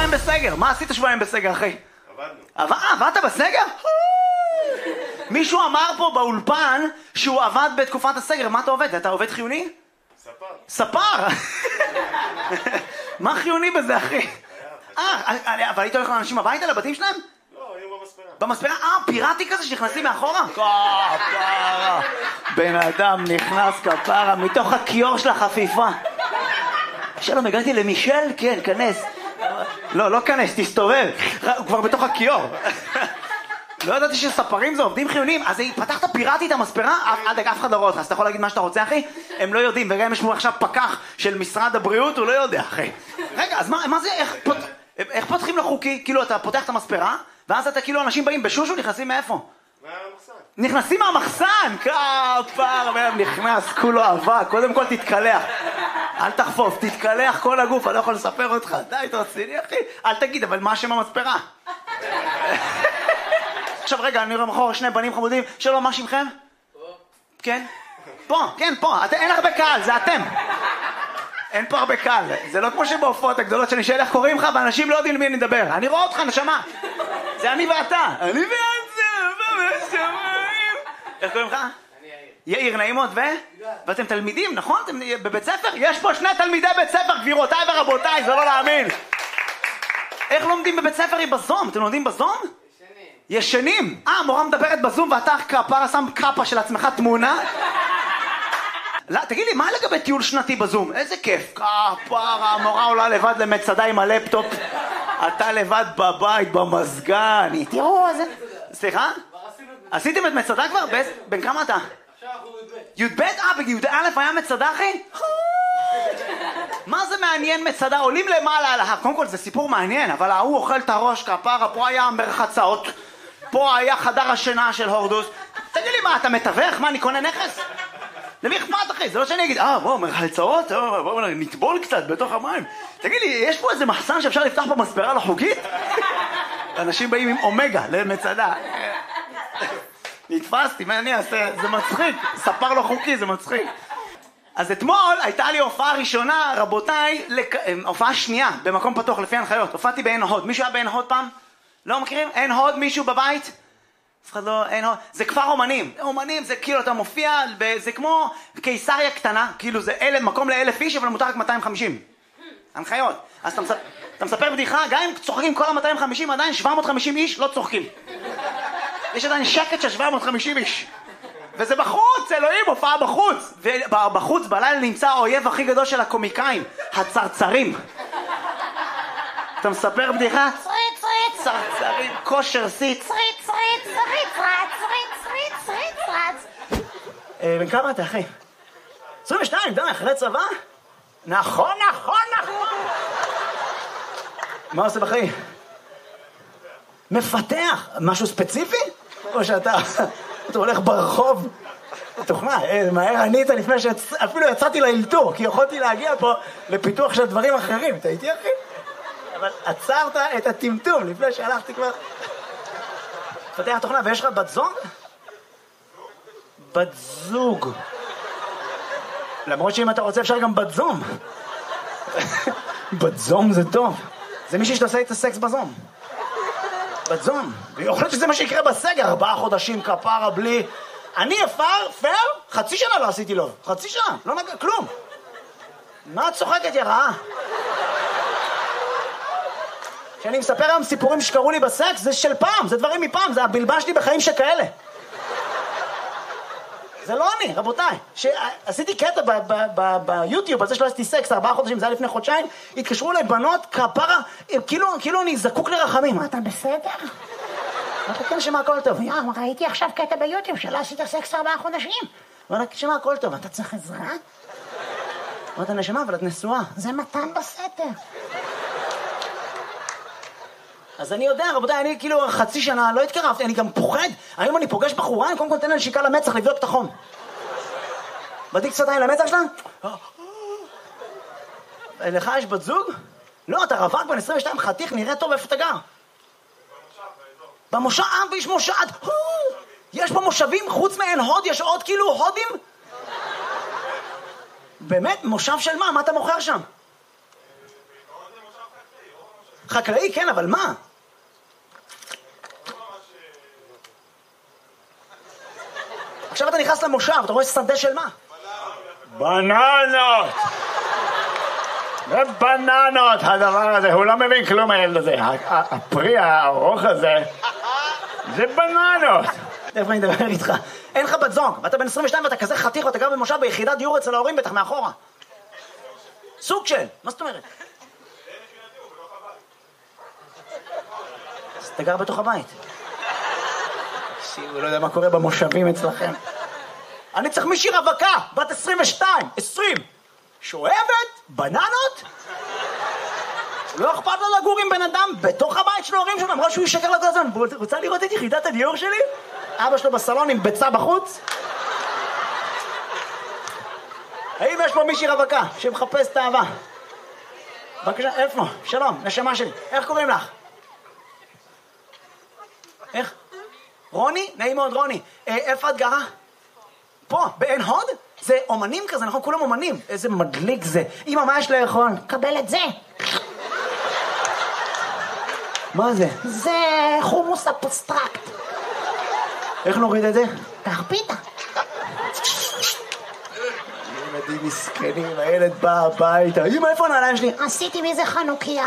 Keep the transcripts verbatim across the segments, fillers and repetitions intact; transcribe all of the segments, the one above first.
שבועיים בסגר. מה עשית שבועיים בסגר, אחי? עבדנו. עבדת בסגר? מישהו אמר פה באולפן שהוא עבד בתקופת הסגר. מה אתה עובד? אתה עובד חיוני? ספר. ספר? מה חיוני בזה, אחי? אה, אבל היית הולך לאנשים הביתה, לבתים שלהם? לא, היינו במספרה. במספרה? אה, פיראטי כזה שנכנסים מאחורה? כפרה. בן אדם נכנס כפרה מתוך הכיור של החפיפה. שלום, הגעתי למישל? כן, כנס. לא, לא כנס, תסתובב. הוא כבר בתוך הכיור. לא ידעתי שספרים זה עובדים חיוניים. אז פתחת פיראטית המספרה? אף אחד לא רואה אותך, אז אתה יכול להגיד מה שאתה רוצה, אחי? הם לא יודעים, וגם אם יש פה עכשיו פקח של משרד הבריאות, הוא לא יודע, אחי. רגע, אז מה זה, איך פותחים לו חוקי? כאילו, אתה פותח את המספרה, ואז אתה כאילו, אנשים באים בשושו, נכנסים מאיפה? מהמחסן. נכנסים מהמחסן! כפר, נכנס, כולו אבק. קודם כל תתקלח. אל תחפוף, תתקלח כל הגוף, אני לא יכול לספר אותך. די, תרציני, אחי. אל תגיד, אבל מה שם המספרה? עכשיו רגע, אני רואה מחור שני בנים חמודים. שלום, מה שמכם? פה. כן? פה, כן, פה. אין הרבה קהל, זה אתם. אין פה הרבה קהל. זה לא כמו שבהופעות הגדולות שאני שואל איך קוראים לך, ואנשים לא יודעים למי אני מדבר. אני רואה אותך, נשמה. זה אני ואתה. אני ואתה, בשמיים. איך קוראים לך? אני יאיר. יאיר, נעימות, ו? ואתם תלמידים, נכון? אתם בבית ספר? יש פה שני תלמידי בית ספר, גבירותיי ורבותיי, זה לא להאמין. איך לומדים בבית ספר היא בזום? אתם לומדים בזום? ישנים. אה, המורה מדברת בזום ואתה כפרה שם קאפה של עצמך תמונה? לא, תגיד לי, מה לגבי טיול שנתי בזום? איזה כיף. כפרה, המורה עולה לבד למצדה עם הלפטופ. אתה לבד בבית, במזגן. תראו, איזה... סליחה? עשיתם את מצדה כבר? בן כמה אתה? עכשיו אנחנו י' ב'? אה, בי' א' היה מצדה, אחי? מה זה מעניין מצדה? עולים למעלה, קודם כל זה סיפור מעניין, אבל ההוא אוכל את הראש כפרה, פה היה מרחצאות, פה היה חדר השינה של הורדוס. תגיד לי מה, אתה מתווך? מה, אני קונה נכס? למי אכפת, אחי? זה לא שאני אגיד, אה, בואו, מרחצאות, בואו נטבול קצת בתוך המים. תגיד לי, יש פה איזה מחסן שאפשר לפתח פה מספרה לא חוקית? אנשים באים עם אומגה למצדה. נתפסתי, מה אני אעשה? זה מצחיק. ספר לא חוקי, זה מצחיק. אז אתמול הייתה לי הופעה ראשונה, רבותיי, לק... הופעה שנייה, במקום פתוח, לפי הנחיות. הופעתי בעין הוד. מישהו היה בעין הוד פעם? לא מכירים? עין הוד, מישהו בבית? אף אחד לא, עין הוד. זה כפר אומנים. אומנים זה כאילו אתה מופיע, זה כמו קיסריה קטנה, כאילו זה אל... מקום לאלף איש, אבל מותר רק מאתיים וחמישים. הנחיות. אז אתה, מספ... אתה מספר בדיחה, גם אם צוחקים כל ה-מאתיים וחמישים, עדיין שבע מאות וחמישים איש לא צוחקים. יש עדיין שקט של שבע מאות וחמישים איש. וזה בחוץ, אלוהים, הופעה בחוץ. ובחוץ בלילה נמצא האויב הכי גדול של הקומיקאים, הצרצרים. אתה מספר בדיחה? צרית, צרית, צרצרים, כושר שיא, צרית, צרית, צרית, צרית, צרית, צרית, צרית. בן כמה אתה, אחי? עשרים ושתיים, די, אחרי צבא? נכון, נכון, נכון. מה עושה בחיים? מפתח. משהו ספציפי? או שאתה... אתה הולך ברחוב, תוכנה, מהר ענית לפני שאפילו יצאתי לאלתור, כי יכולתי להגיע פה לפיתוח של דברים אחרים, אתה איתי אחי? אבל עצרת את הטמטום לפני שהלכתי כבר. פתח תוכנה, ויש לך בת זוג? בת זוג. למרות שאם אתה רוצה אפשר גם בת זום. בת זום זה טוב. זה מישהי שתעשה את הסקס בזום. בת זום. ויכולת שזה מה שיקרה בסגר, ארבעה חודשים כפרה בלי... אני אפר, פר, חצי שנה לא עשיתי לו. חצי שנה, לא נגע, כלום. מה את צוחקת, יא רעה? כשאני מספר היום סיפורים שקרו לי בסקס, זה של פעם, זה דברים מפעם, זה הבלבן שלי בחיים שכאלה. זה לא אני, רבותיי. שעשיתי קטע ביוטיוב, על זה שלא עשיתי סקס, ארבעה חודשים, זה היה לפני חודשיים, התקשרו אליי בנות, כפרה, כאילו אני זקוק לרחמים. אתה בסדר? אמרתי, כן, שמה הכל טוב. יא, ראיתי עכשיו קטע ביוטיוב, שלא עשית סקס ארבעה חודשים. אמרתי, שמה הכל טוב, אתה צריך עזרה? אמרתי, נשמה, אבל את נשואה. זה מתן בסתר. אז אני יודע, רבותיי, אני כאילו חצי שנה לא התקרבתי, אני גם פוחד. היום אני פוגש בחורה, אני קודם כל נותן לה נשיקה למצח לבדוק את החום. בדיק קצת עין למצח שלה? לך יש בת זוג? לא, אתה רווק בן עשרים ושתיים, חתיך, נראה טוב, איפה אתה גר? במושב, אה, ויש מושב, יש פה מושבים, חוץ מעין הוד, יש עוד כאילו הודים? באמת, מושב של מה? מה אתה מוכר שם? חקלאי, כן, אבל מה? עכשיו אתה נכנס למושב, אתה רואה שדה של מה? בננות! זה בננות, הדבר הזה, הוא לא מבין כלום הילד הזה. הפרי הארוך הזה, זה בננות. איפה אני מדבר איתך? אין לך בת זוג, ואתה בן עשרים ושתיים ואתה כזה חתיך ואתה גר במושב ביחידת דיור אצל ההורים בטח מאחורה. סוג של, מה זאת אומרת? אז אתה גר בתוך הבית. הוא לא יודע מה קורה במושבים אצלכם. אני צריך מישהי רווקה, בת עשרים ושתיים, עשרים, שאוהבת בננות? לא אכפת לו לגור עם בן אדם בתוך הבית של ההורים שלו, אמרה שהוא ישקר לו כל הזמן. רוצה לראות את יחידת הדיור שלי? אבא שלו בסלון עם ביצה בחוץ? האם יש פה מישהי רווקה שמחפש את האהבה? בבקשה, איפה? שלום, נשמה שלי. איך קוראים לך? איך? רוני? נעים מאוד רוני. אה, איפה את גרה? פה, בעין הוד? זה אומנים כזה, נכון? כולם אומנים. איזה מדליק זה. אמא, מה יש לאכול? קבל את זה. מה זה? זה חומוס אבסטרקט. איך נוריד את זה? קח פיתה. ילדים מסכנים, הילד בא הביתה. אמא, איפה הנעליים שלי? עשיתי מזה חנוכיה.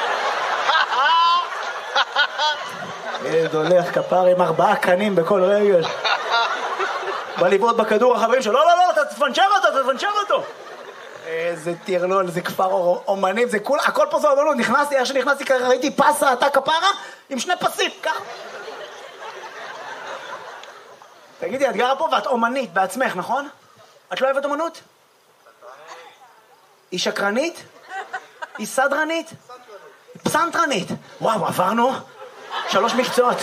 ילד הולך כפר עם ארבעה קנים בכל רגל. בא לבעוט בכדור החברים שלו, לא, לא, לא, אתה תפנצ'ר אותו, אתה תפנצ'ר אותו. איזה טרלול, זה כפר אומנים, זה כול, הכל פה זה אומנות. נכנסתי, איך שנכנסתי, ראיתי פסה, אתה כפרה, עם שני פסים, כך. תגידי, את גרה פה ואת אומנית בעצמך, נכון? את לא אוהבת אומנות? היא שקרנית? היא סדרנית? פסנתרנית. וואו, עברנו שלוש מקצועות.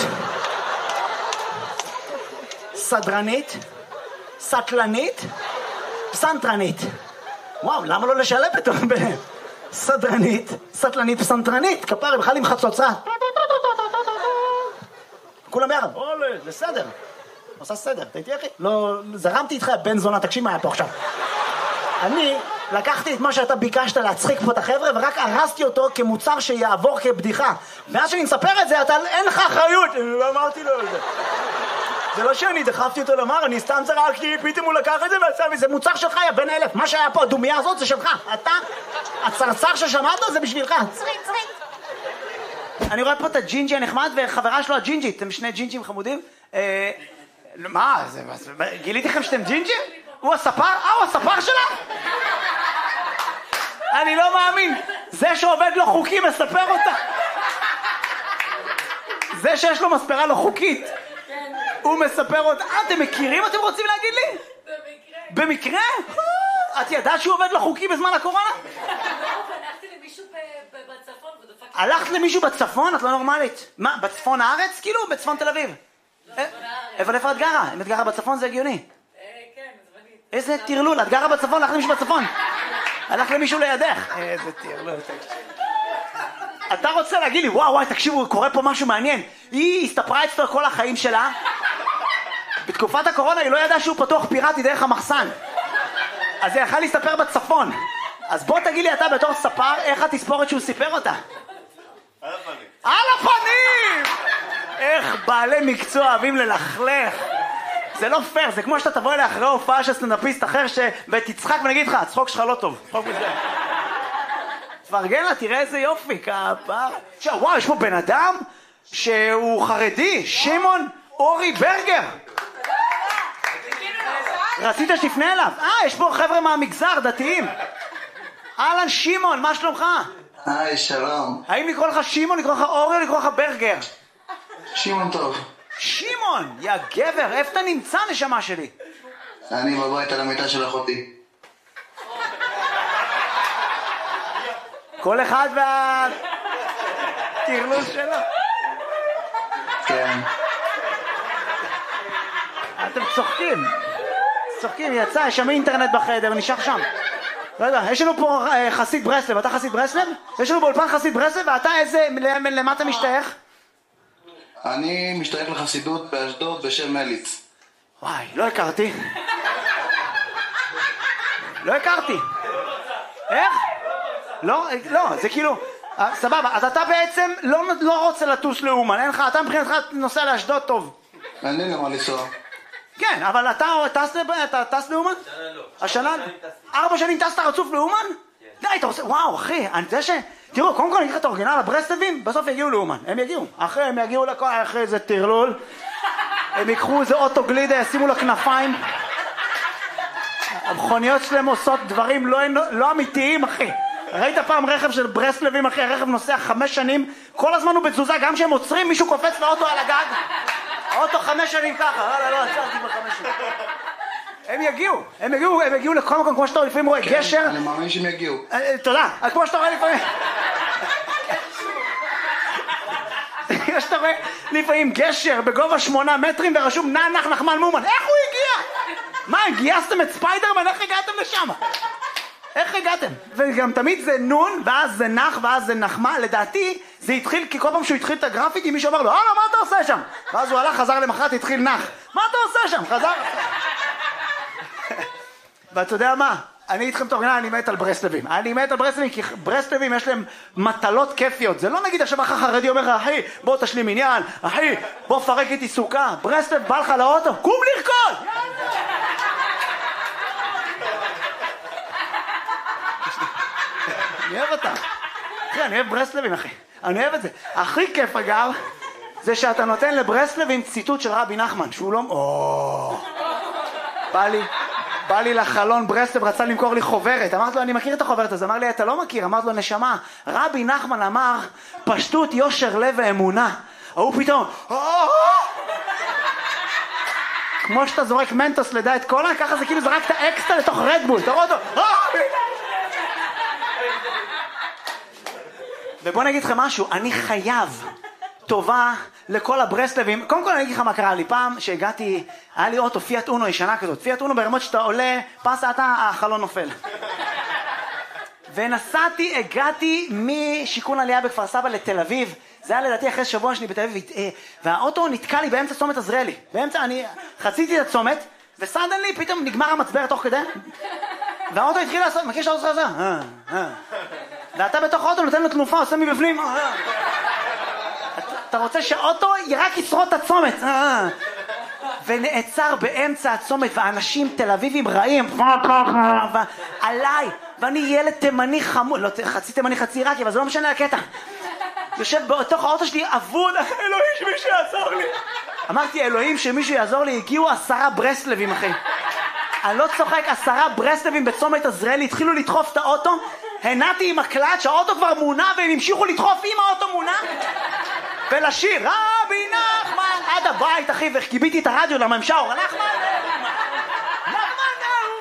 סדרנית, סטלנית, פסנתרנית. וואו, למה לא לשלב פתאום ביניהם? סדרנית, סטלנית, פסנתרנית. כפרה, בכלל עם חצוצרה. כולם ביחד. אולה, זה סדר. עושה סדר, אתה איתי אחי? לא, זרמתי איתך, בן זונה, תקשיב מה היה פה עכשיו. אני לקחתי את מה שאתה ביקשת להצחיק פה את החבר'ה, ורק הרסתי אותו כמוצר שיעבור כבדיחה. ואז שאני מספר את זה, אתה, אין לך אחריות. לא אמרתי לו את זה. זה לא שאני דחפתי אותו לומר, אני סתם זרקתי, פתאום הוא לקח את זה ועשה, וזה מוצר שלך, יא בן אלף. מה שהיה פה, הדומיה הזאת, זה שלך. אתה, הצרצר ששמעת, זה בשבילך. צריק, צריק. אני רואה פה את הג'ינג'י הנחמד וחברה שלו הג'ינג'ית. אתם שני ג'ינג'ים חמודים. אה... מה, זה... גיליתי לכם שאתם ג'ינג'ים? הוא הספר? אה, הוא הספר שלה? אני לא מאמין. זה שעובד לא חוקי מספר אותה. זה שיש לו מספרה לא חוקית. הוא מספר אותה. אה, אתם מכירים? אתם רוצים להגיד לי? במקרה. במקרה? את ידעת שהוא עובד לא חוקי בזמן הקורונה? הלכתי למישהו בצפון ודפקתי. הלכת למישהו בצפון? את לא נורמלית. מה, בצפון הארץ? כאילו? בצפון תל אביב? אבל איפה את גרה? אם את גרה בצפון זה הגיוני. כן, זמנית. איזה טרלול, את גרה בצפון, הלכת למישהו בצפון. הלכת למישהו לידך. איזה טרלול. אתה רוצה להגיד לי, וואו וואי, תקשיבו, קורה פה משהו מעניין. היא הסתפרה אצלו כל החיים שלה. בתקופת הקורונה היא לא ידעה שהוא פתוח פיראטי דרך המחסן. אז היא הלכה להסתפר בצפון. אז בוא תגיד לי אתה בתור ספר, איך התספורת שהוא סיפר אותה? על הפנים. על הפנים! איך בעלי מקצוע אוהבים ללכלך. זה לא פייר, זה כמו שאתה תבוא אלי אחרי הופעה של סטנדאפיסט אחר ש... ותצחק ונגיד לך, הצחוק שלך לא טוב. צחוק מזה. תפרגן לה, תראה איזה יופי, כפר. עכשיו, וואו, יש פה בן אדם שהוא חרדי, שמעון אורי ברגר. רצית שתפנה אליו? אה, יש פה חבר'ה מהמגזר, דתיים. אהלן שמעון, מה שלומך? היי, שלום. האם לקרוא לך שמעון, לקרוא לך אורי או לקרוא לך ברגר? שמעון טוב. שמעון, יא גבר, איפה אתה נמצא נשמה שלי? אני בבית על המיטה של אחותי. כל אחד וה... תרלוס שלו. כן. אתם צוחקים. צוחקים, יצא, יש שם אינטרנט בחדר, נשאר שם. רגע, יש לנו פה אה, חסיד ברסלב, אתה חסיד ברסלב? יש לנו באולפן חסיד ברסלב, ואתה איזה, למה אתה משתייך? אני משתייך לחסידות באשדוד בשם מליץ. וואי, לא הכרתי. לא הכרתי. איך? לא, לא, זה כאילו, סבבה, אז אתה בעצם לא, לא רוצה לטוס לאומן, אין לך, אתה מבחינתך נוסע לאשדוד טוב. אין לי למה לנסוע. כן, אבל אתה טס, אתה טס לאומן? השנה לא. השנה? ארבע שנים טסת רצוף לאומן? די, אתה עושה, וואו אחי, אני יודע ש... תראו, קודם כל אני אקרא את האורגינל, הברסלבים, בסוף יגיעו לאומן, הם יגיעו. אחרי הם יגיעו לכל, אחרי איזה טרלול, הם ייקחו איזה אוטו גלידה, ישימו לה כנפיים. המכוניות שלהם עושות דברים לא, לא אמיתיים, אחי. ראית פעם רכב של ברסלבים, אחי? הרכב נוסע חמש שנים, כל הזמן הוא בתזוזה, גם כשהם עוצרים, מישהו קופץ לאוטו על הגג. האוטו חמש שנים ככה, לא, לא, עצרתי בחמש שנים. הם יגיעו, הם יגיעו, הם יגיעו לכל מקום, כמו שאתה רואה, לפעמים רואה גשר. אני מאמין שהם יגיעו. תודה, כמו שאתה רואה לפעמים... שאתה רואה לפעמים גשר בגובה שמונה מטרים ורשום נח נחמן מומן, איך הוא הגיע? מה, גייסתם את ספיידרמן? איך הגעתם לשם? איך הגעתם? וגם תמיד זה נון, ואז זה נח, ואז זה נחמה. לדעתי זה התחיל, כי כל פעם שהוא התחיל את הגרפיטי מישהו אמר לו, הלאה, מה אתה עושה שם? ואז הוא הלך, חזר למחרת, התחיל נח. מה אתה עושה שם? חזר... ואתה יודע מה? אני איתכם תורגנה, אני מת על ברסלבים. אני מת על ברסלבים, כי ברסלבים יש להם מטלות כיפיות. זה לא נגיד עכשיו אחר חרדי אומר לך, אחי, בוא תשלים עניין, אחי, בוא פרק איתי סוכה. ברסלב בא לך לאוטו, קום לרקוד! אני אוהב אותה. אחי, אני אוהב ברסלבים, אחי. אני אוהב את זה. הכי כיף, אגב, זה שאתה נותן לברסלבים ציטוט של רבי נחמן, שהוא לא... או... בא לי... בא לי לחלון ברסלב, רצה למכור לי חוברת. אמרתי לו, אני מכיר את החוברת הזאת. אמר לי, אתה לא מכיר. אמרתי לו, נשמה, רבי נחמן אמר, פשטות, יושר, לב ואמונה. הוא פתאום, כמו שאתה זורק מנטוס לדעת קולה, ככה זה כאילו זרקת אקסטרה לתוך רדבול. אתה רואה אותו, ובוא נגיד לכם משהו, אני חייב טובה לכל הברסלבים. קודם כל אני אגיד לך מה קרה לי. פעם שהגעתי, היה לי אוטו פיאט אונו ישנה כזאת. פיאט אונו ברמות שאתה עולה, פסה אתה, החלון נופל. ונסעתי, הגעתי משיקון עלייה בכפר סבא לתל אביב. זה היה לדעתי אחרי שבוע שלי בתל אביב. והאוטו נתקע לי באמצע צומת עזריאלי. באמצע, אני חציתי את הצומת, וסדנלי פתאום נגמר המצבר תוך כדי. והאוטו התחיל לעשות, מכיר שהאוטו עושה? אה, אה. ואתה בתוך האוטו נותן לו תנופה, עושה מבפנים. אתה רוצה שהאוטו רק ישרוד את הצומת. ונעצר באמצע הצומת, ואנשים תל אביבים רעים עליי, ואני ילד תימני חמוד, לא חצי תימני חצי עיראקי, אבל זה לא משנה הקטע. יושב בתוך האוטו שלי, אבוד, אלוהים שמישהו יעזור לי. אמרתי, אלוהים שמישהו יעזור לי, הגיעו עשרה ברסלבים, אחי. אני לא צוחק, עשרה ברסלבים בצומת עזריאלי, התחילו לדחוף את האוטו, הנעתי עם הקלט שהאוטו כבר מונע, והם המשיכו לדחוף עם האוטו מונע, ולשיר, רבי נחמן, עד הבית, אחי, וקיביתי את הרדיו לממשאור, נחמן, נחמן,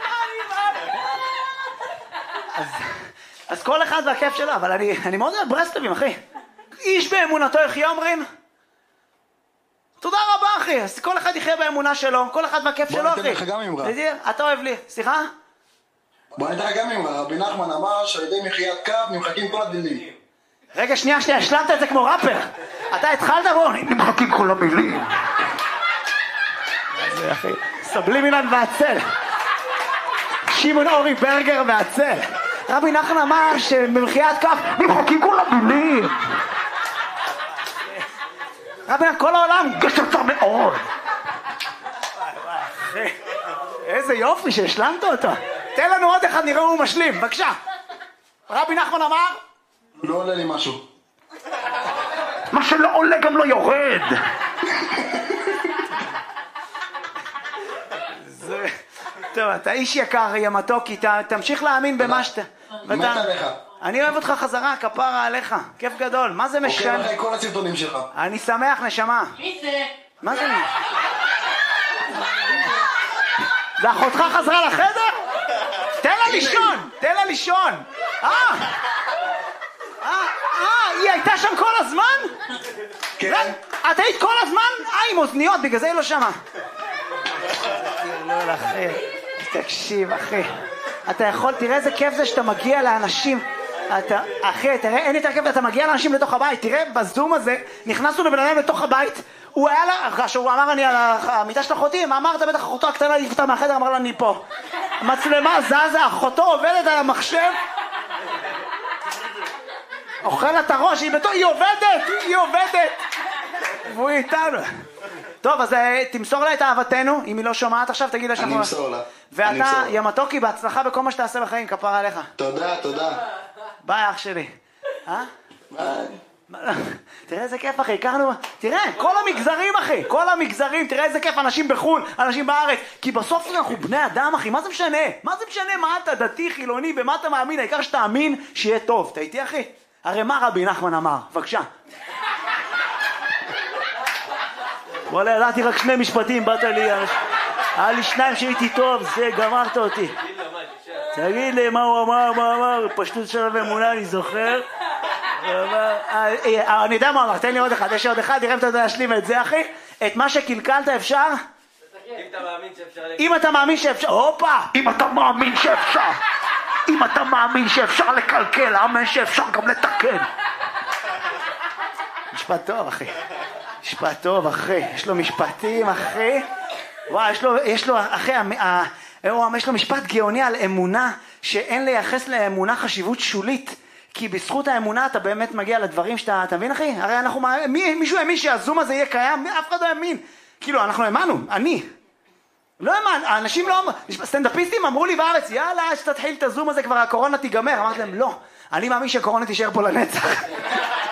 אז, אז כל אחד והכיף שלו, אבל אני, אני מאוד אוהב ברסלבים, אחי. איש באמונתו יחיה אומרים? תודה רבה, אחי, אז כל אחד יחיה באמונה שלו, כל אחד והכיף שלו, אחי. בוא ניתן לך גם אמרה. אתה אוהב לי, סליחה? בוא ניתן לך גם אמרה, רבי נחמן אמר שעל ידי מחיית קו נמחקים כל הדינים. רגע, שנייה, שנייה, השלמת את זה כמו ראפר. אתה התחלת בו, נמחקים כל המילים. זה אחי, סבלימינן והצל. שמעון אורי ברגר והצל. רבי נחמן אמר שבמחיית קו נמחקים כל המילים. רבי נחמן, כל העולם גשר צר מאוד. איזה יופי שהשלמת אותו. תן לנו עוד אחד, נראה הוא משלים, בבקשה. רבי נחמן אמר? לא עולה לי משהו. מה שלא עולה גם לא יורד. טוב, אתה איש יקר, יא מתוקי, תמשיך להאמין במה שאתה... מת עליך. אני אוהב אותך חזרה, כפרה עליך, כיף גדול, מה זה משנה? עוקב אחרי כל הסרטונים שלך. אני שמח, נשמה. מי זה? מה זה? זה אחותך חזרה לחדר? תן לה לישון, תן לה לישון. אה, אה, אה, היא הייתה שם כל הזמן? כן. את היית כל הזמן? אה, עם אוזניות, בגלל זה היא לא שמה. לא, אחי, תקשיב, אחי. אתה יכול, תראה איזה כיף זה שאתה מגיע לאנשים. אתה, אחי, תראה, אין יותר כיף, אתה מגיע לאנשים לתוך הבית. תראה, בזום הזה, נכנסנו לבן אדם לתוך הבית. הוא היה לה, כשהוא אמר אני על המיטה של אחותי, מה אמרת? בטח אחותו הקטנה לפתה מהחדר, אמר לה אני פה. מצלמה זזה, אחותו עובדת על המחשב. אוכל לה את הראש, היא בתור, היא עובדת, היא עובדת. והוא איתנו. טוב, אז תמסור לה את אהבתנו, אם היא לא שומעת עכשיו, תגיד לה שאנחנו... אני אמסור לה. ואתה, יא מתוקי, בהצלחה בכל מה שתעשה בחיים, כפרה עליך. תודה, תודה. ביי, אח שלי. אה? ביי. תראה איזה כיף, אחי, הכרנו... תראה, כל המגזרים, אחי, כל המגזרים, תראה איזה כיף, אנשים בחו"ל, אנשים בארץ. כי בסוף אנחנו בני אדם, אחי, מה זה משנה? מה זה משנה מה אתה דתי, חילוני, במה אתה מאמין? העיקר שתאמין שיהיה טוב. אתה איתי, אחי? הרי מה רבי נחמן אמר? בבקשה. וואלה, ידעתי רק שני משפטים, באת לי... היה לי שניים שהייתי טוב, זה גמרת אותי. תגיד לי מה הוא אמר, מה הוא אמר, פשטות של אמונה, אני זוכר. אני יודע מה אמר, תן לי עוד אחד, יש לי עוד אחד, תראה אם אתה יודע להשלים את זה, אחי. את מה שקלקלת אפשר? אם אתה מאמין שאפשר... אם אתה מאמין שאפשר, הופה! אם אתה מאמין שאפשר, אם אתה מאמין שאפשר לקלקל, אמן שאפשר גם לתקן. משפט טוב, אחי. משפט טוב, אחי. יש לו משפטים, אחי. וואי, יש לו, יש לו, אחי, יש לו משפט גאוני על אמונה, שאין לייחס לאמונה חשיבות שולית. כי בזכות האמונה אתה באמת מגיע לדברים שאתה, אתה מבין, אחי? הרי אנחנו, מי, מישהו האמין שהזום הזה יהיה קיים? אף אחד לא האמין. כאילו, אנחנו האמנו, אני. לא האמן, האנשים לא, סטנדאפיסטים אמרו לי בארץ, יאללה, שתתחיל את הזום הזה, כבר הקורונה תיגמר. אמרתי להם, לא, אני מאמין שהקורונה תישאר פה לנצח.